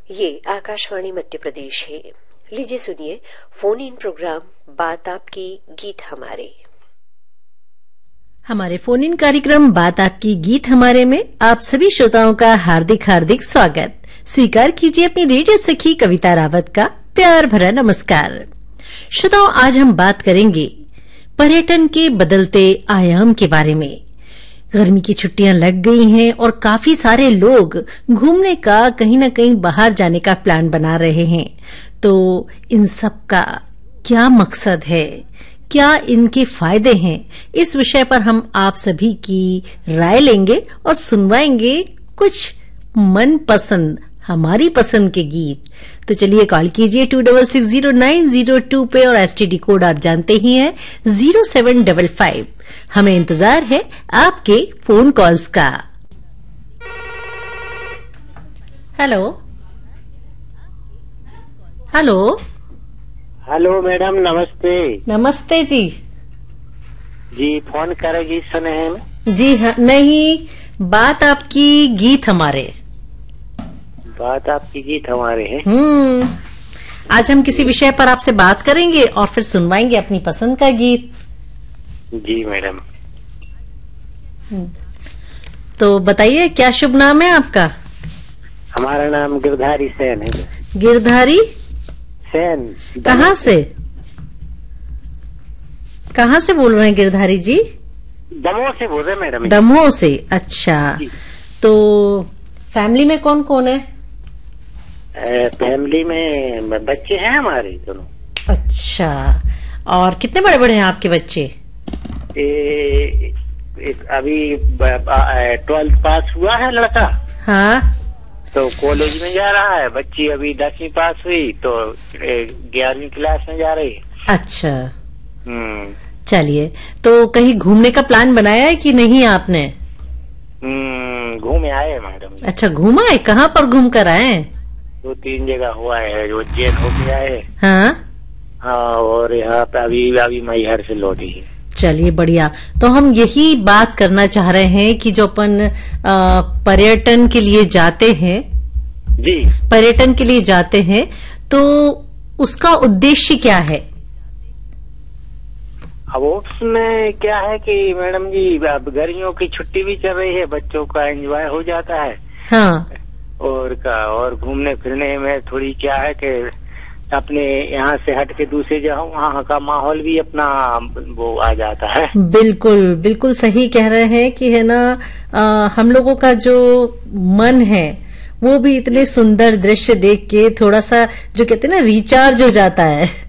ये आकाशवाणी मध्य प्रदेश है। लीजिए सुनिए फोन इन प्रोग्राम बात आपकी गीत हमारे फोन इन कार्यक्रम बात आपकी गीत हमारे में आप सभी श्रोताओं का हार्दिक हार्दिक स्वागत। स्वीकार कीजिए अपनी रेडियो सखी कविता रावत का प्यार भरा नमस्कार। श्रोताओं, आज हम बात करेंगे पर्यटन के बदलते आयाम के बारे में। गर्मी की छुट्टियां लग गई हैं और काफी सारे लोग घूमने का कहीं न कहीं बाहर जाने का प्लान बना रहे हैं। तो इन सब का क्या मकसद है, क्या इनके फायदे हैं, इस विषय पर हम आप सभी की राय लेंगे और सुनवाएंगे कुछ मनपसंद, हमारी पसंद के गीत। तो चलिए कॉल कीजिए 26609002 पे और एसटीडी कोड आप जानते ही हैं 0755। हमें इंतजार है आपके फोन कॉल्स का। हेलो हेलो हेलो मैडम, नमस्ते। नमस्ते जी। जी फोन करेगी सुने हैं? जी हाँ, नहीं, बात आपकी गीत हमारे। बात आपकी गीत हमारे हैं। आज हम किसी विषय पर आपसे बात करेंगे और फिर सुनवाएंगे अपनी पसंद का गीत। जी मैडम। तो बताइए क्या शुभ नाम है आपका? हमारा नाम गिरधारी सेन है। गिरधारी सेन। कहाँ से बोल रहे हैं गिरधारी जी? दमोह से बोल रहे हैं मैडम। दमोह से, अच्छा। तो फैमिली में कौन कौन है? फैमिली में बच्चे हैं हमारे दोनों। अच्छा, और कितने बड़े बड़े हैं आपके बच्चे? अभी 12th पास हुआ है लड़का। हाँ। तो कॉलेज में जा रहा है। बच्ची अभी 10वीं पास हुई तो 11वीं क्लास में जा रही है। अच्छा। चलिए, तो कहीं घूमने का प्लान बनाया है कि नहीं आपने? घूमे आए मैडम। अच्छा, घूमा है? कहाँ पर घूम कर आए? 2-3 जगह हुआ है। उज्जैन होके आए। हाँ, और यहाँ पे अभी मैहर से लौटी है। चलिए, बढ़िया। तो हम यही बात करना चाह रहे हैं कि जो अपन पर्यटन के लिए जाते हैं जी, पर्यटन के लिए जाते हैं तो उसका उद्देश्य क्या है? अब उसमें क्या है कि मैडम जी, अब गर्मियों की छुट्टी भी चल रही है, बच्चों का एंजॉय हो जाता है। हाँ। और घूमने फिरने में थोड़ी क्या है कि अपने यहाँ से हट के दूसरे जगह वहाँ का माहौल भी अपना वो आ जाता है। बिल्कुल बिल्कुल सही कह रहे हैं कि है ना, हम लोगों का जो मन है वो भी इतने सुंदर दृश्य देख के थोड़ा सा जो कहते हैं ना रिचार्ज हो जाता है।